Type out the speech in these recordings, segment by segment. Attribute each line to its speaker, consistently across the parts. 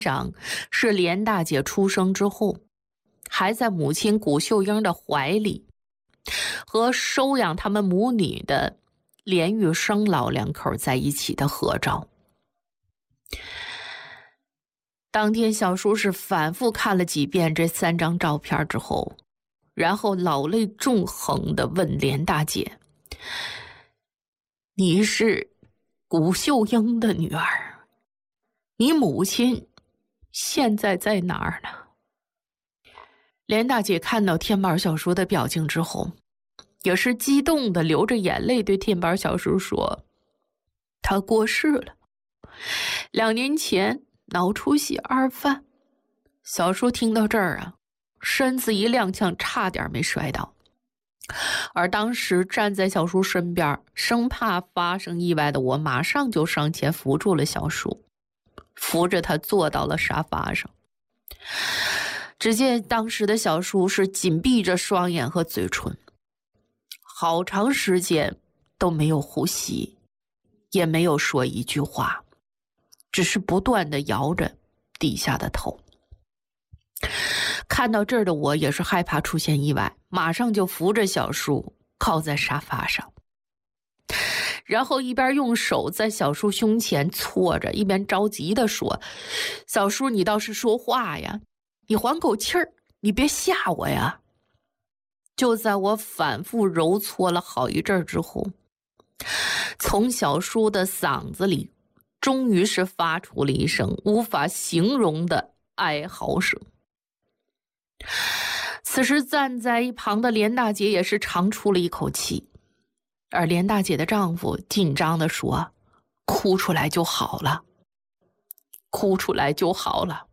Speaker 1: 上是连大姐出生之后，还在母亲谷秀英的怀里，和收养他们母女的连玉生老两口在一起的合照。当天小叔是反复看了几遍这3张照片之后，然后老泪纵横地问连大姐：“你是谷秀英的女儿，你母亲现在在哪儿呢？”连大姐看到天宝小叔的表情之后，也是激动的流着眼泪对天宝小叔说：“他过世了，2年前脑出血2犯。”小叔听到这儿啊，身子一踉跄，差点没摔倒。而当时站在小叔身边，生怕发生意外的我，马上就上前扶住了小叔，扶着他坐到了沙发上。只见当时的小叔是紧闭着双眼和嘴唇，好长时间都没有呼吸，也没有说一句话，只是不断地摇着低下的头。看到这儿的我也是害怕出现意外，马上就扶着小叔靠在沙发上，然后一边用手在小叔胸前搓着，一边着急地说：“小叔，你倒是说话呀，你缓口气儿，你别吓我呀。”就在我反复揉搓了好一阵之后，从小叔的嗓子里终于是发出了一声无法形容的哀嚎声。此时站在一旁的连大姐也是长出了一口气，而连大姐的丈夫紧张地说：“哭出来就好了，哭出来就好了。”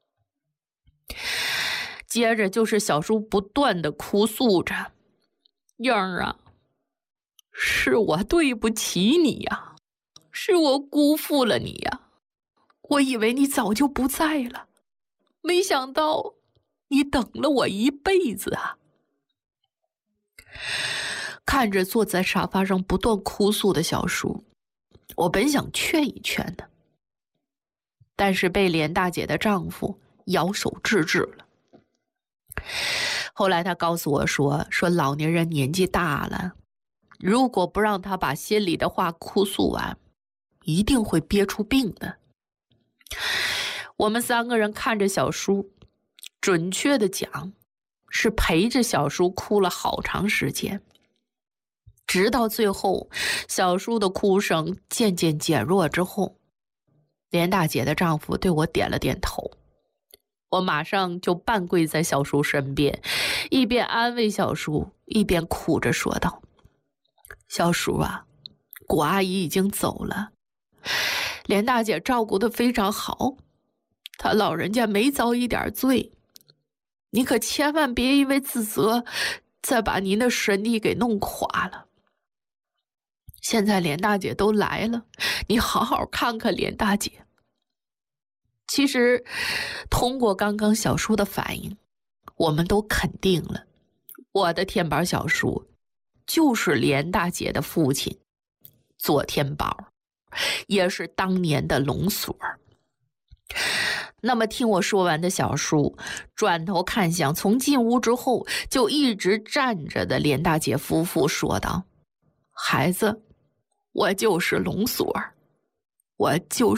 Speaker 1: 接着就是小叔不断地哭诉着：“英儿啊，是我对不起你呀，是我辜负了你呀，我以为你早就不在了，没想到你等了我一辈子啊。”看着坐在沙发上不断哭诉的小叔，我本想劝一劝的，但是被连大姐的丈夫摇手制止了。后来他告诉我说老年人年纪大了，如果不让他把心里的话哭诉完，一定会憋出病的。我们3个人看着小叔，准确的讲是陪着小叔哭了好长时间，直到最后小叔的哭声渐渐减弱之后，连大姐的丈夫对我点了点头，我马上就半跪在小叔身边，一边安慰小叔，一边哭着说道：“小叔啊，谷阿姨已经走了，连大姐照顾得非常好，她老人家没遭一点罪，你可千万别因为自责再把您的身体给弄垮了。现在连大姐都来了，你好好看看连大姐。”其实通过刚刚小叔的反应，我们都肯定了我的天宝小叔就是连大姐的父亲左天宝，也是当年的龙锁。那么听我说完的小叔转头看向从进屋之后就一直站着的连大姐夫妇，说道：“孩子，我就是龙锁，我就是。”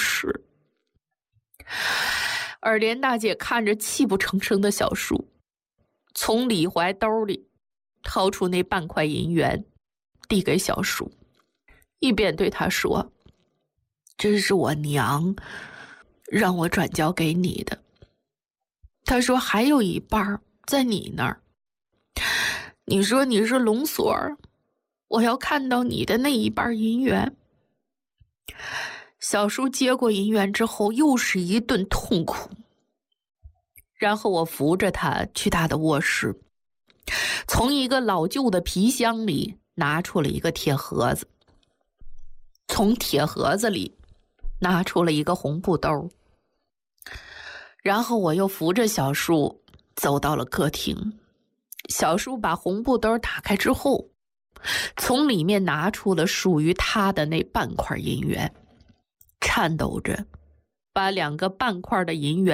Speaker 1: 而连大姐看着泣不成声的小叔，从里怀兜里掏出那半块银元递给小叔，一边对他说：“这是我娘让我转交给你的，她说还有一半在你那儿，你说你是龙锁，我要看到你的那一半银元。”小叔接过银元之后又是一顿痛哭，然后我扶着他去他的卧室，从一个老旧的皮箱里拿出了一个铁盒子，从铁盒子里拿出了一个红布兜，然后我又扶着小叔走到了客厅。小叔把红布兜打开之后，从里面拿出了属于他的那半块银元，颤抖着把2个半块的银元